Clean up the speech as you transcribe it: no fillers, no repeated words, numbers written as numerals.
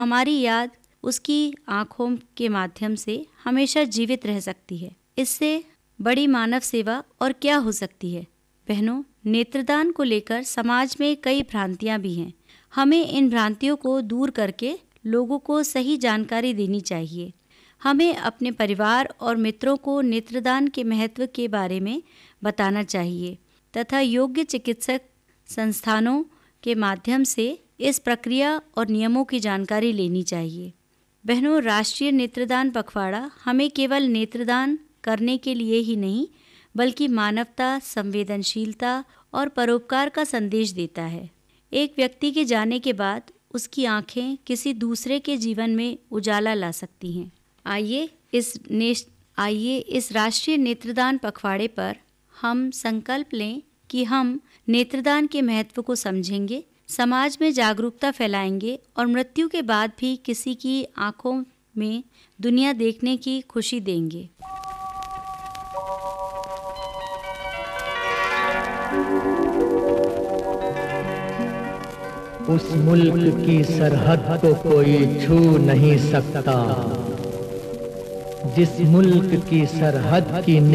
हमारी याद उसकी आँखों के माध्यम से हमेशा जीवित रह सकती है। इससे बड़ी मानव सेवा और क्या हो सकती है। बहनों, नेत्रदान को लेकर समाज में कई भ्रांतियां भी हैं। हमें इन भ्रांतियों को दूर करके लोगों को सही जानकारी देनी चाहिए। हमें अपने परिवार और मित्रों को नेत्रदान के महत्व के बारे में बताना चाहिए तथा योग्य चिकित्सक संस्थानों के माध्यम से इस प्रक्रिया और नियमों की जानकारी लेनी चाहिए। बहनों, राष्ट्रीय नेत्रदान पखवाड़ा हमें केवल नेत्रदान करने के लिए ही नहीं बल्कि मानवता, संवेदनशीलता और परोपकार का संदेश देता है। एक व्यक्ति के जाने के बाद उसकी आंखें किसी दूसरे के जीवन में उजाला ला सकती हैं। आइए इस राष्ट्रीय नेत्रदान पखवाड़े पर हम संकल्प लें कि हम नेत्रदान के महत्व को समझेंगे, समाज में जागरूकता फैलाएंगे और मृत्यु के बाद भी किसी की आंखों में दुनिया देखने की खुशी देंगे। उस मुल्क की सरहद को कोई छू नहीं सकता, जिस मुल्क की सरहद की